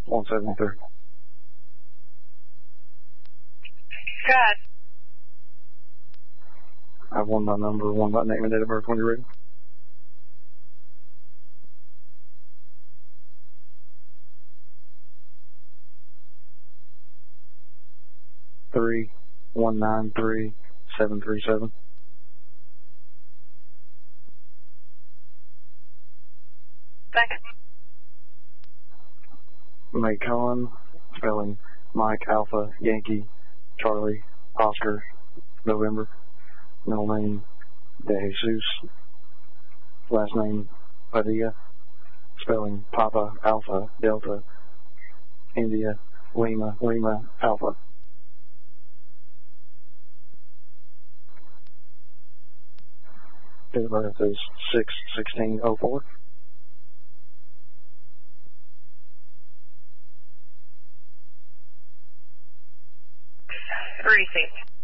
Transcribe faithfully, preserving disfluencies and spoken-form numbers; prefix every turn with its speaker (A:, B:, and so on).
A: one seventy-three.
B: Good.
A: I have one by number, one by name and date of birth when you're ready. Three one nine three seven three seven.
B: Second.
A: Macon, spelling Mike Alpha Yankee Charlie Oscar November. Middle name De Jesus. Last name Padilla, spelling Papa Alpha Delta India Lima Lima Alpha. Date of birth is six sixteen oh four.
B: Three seats.